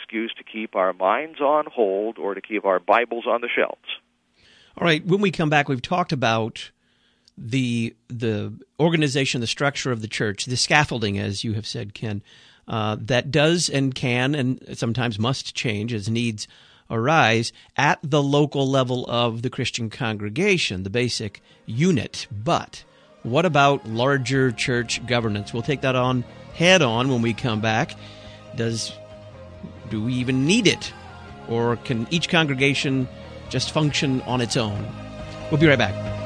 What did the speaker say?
excuse to keep our minds on hold or to keep our Bibles on the shelves. All right, when we come back, we've talked about the organization, the structure of the church, the scaffolding, as you have said, Ken, that does and can and sometimes must change as needs arise at the local level of the Christian congregation, the basic unit. But what about larger church governance? We'll take that on head on when we come back. Do we even need it? Or can each congregation just function on its own? We'll be right back.